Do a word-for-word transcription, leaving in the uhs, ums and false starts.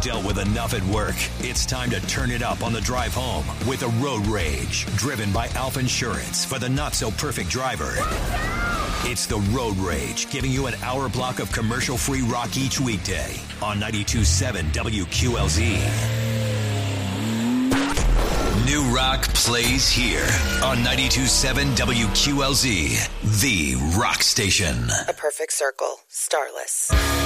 dealt with enough at work. It's time to turn it up on the drive home with a Road Rage, driven by Alpha Insurance for the not-so-perfect driver. It's the Road Rage, giving you an hour block of commercial-free rock each weekday on ninety-two point seven W Q L Z. New rock plays here on ninety-two point seven W Q L Z, the rock station. A perfect circle, starless.